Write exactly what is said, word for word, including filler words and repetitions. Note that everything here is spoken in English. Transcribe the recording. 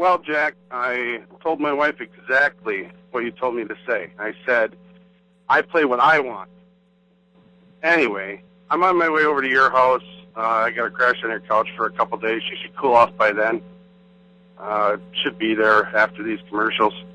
Well, Jack, I told my wife exactly what you told me to say. I said, I play what I want. Anyway, I'm on my way over to your house. Uh, I got to crash on your couch for a couple days. You should cool off by then. Uh, should be there after these commercials.